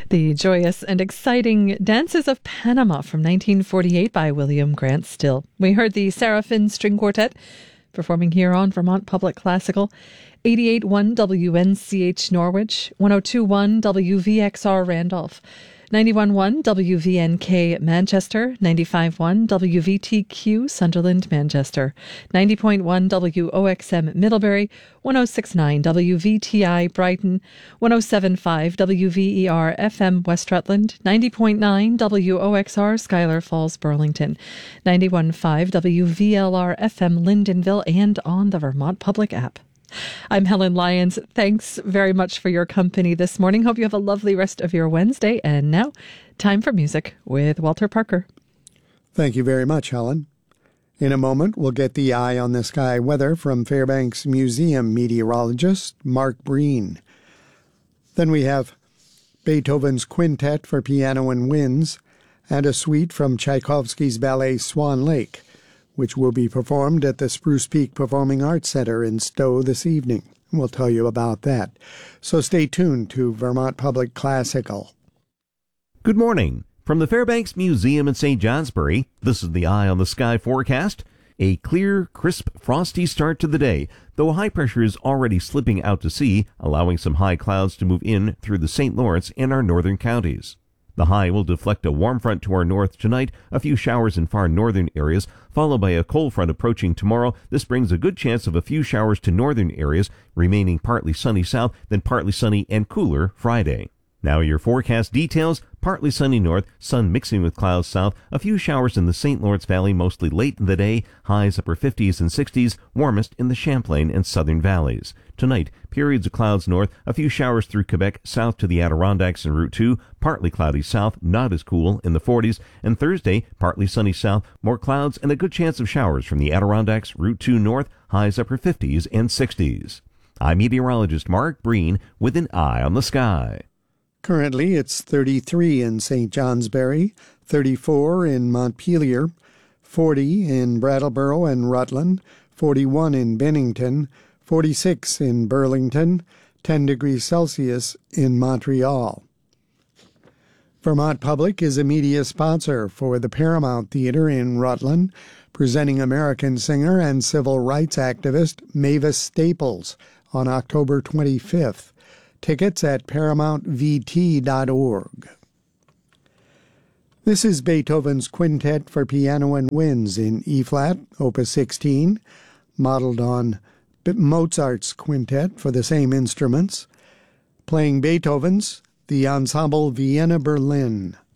The joyous and exciting Dances of Panama from 1948 by William Grant Still. We heard the Seraphim String Quartet performing here on Vermont Public Classical. 88.1 WNCH Norwich, 102.1 WVXR Randolph, 91.1 WVNK Manchester, 95.1 WVTQ Sunderland Manchester, 90.1 WOXM Middlebury, 106.9 WVTI Brighton, 107.5 WVER FM West Rutland, 90.9 WOXR Schuyler Falls Burlington, 91.5 WVLR FM Lyndonville, and on the Vermont Public app. I'm Helen Lyons. Thanks very much for your company this morning. Hope you have a lovely rest of your Wednesday. And now, time for music with Walter Parker. Thank you very much, Helen. In a moment, we'll get the eye on the sky weather from Fairbanks Museum meteorologist Mark Breen. Then we have Beethoven's Quintet for Piano and Winds and a suite from Tchaikovsky's ballet Swan Lake, which will be performed at the Spruce Peak Performing Arts Center in Stowe this evening. We'll tell you about that. So stay tuned to Vermont Public Classical. Good morning. From the Fairbanks Museum in St. Johnsbury, this is the Eye on the Sky forecast. A clear, crisp, frosty start to the day, though high pressure is already slipping out to sea, allowing some high clouds to move in through the St. Lawrence and our northern counties. The high will deflect a warm front to our north tonight, a few showers in far northern areas, followed by a cold front approaching tomorrow. This brings a good chance of a few showers to northern areas, remaining partly sunny south, then partly sunny and cooler Friday. Now your forecast details: partly sunny north, sun mixing with clouds south, a few showers in the St. Lawrence Valley mostly late in the day, highs upper 50s and 60s, warmest in the Champlain and southern valleys. Tonight, periods of clouds north, a few showers through Quebec, south to the Adirondacks and Route 2, partly cloudy south, not as cool, in the 40s, and Thursday, partly sunny south, more clouds and a good chance of showers from the Adirondacks, Route 2 north, highs upper 50s and 60s. I'm meteorologist Mark Breen with an Eye on the Sky. Currently, it's 33 in St. Johnsbury, 34 in Montpelier, 40 in Brattleboro and Rutland, 41 in Bennington, 46 in Burlington, 10 degrees Celsius in Montreal. Vermont Public is a media sponsor for the Paramount Theatre in Rutland, presenting American singer and civil rights activist Mavis Staples on October 25th. Tickets at ParamountVT.org. This is Beethoven's Quintet for Piano and Winds in E-flat, Opus 16, modeled on Mozart's Quintet for the same instruments. Playing Beethoven's, the Ensemble Vienna Berlin.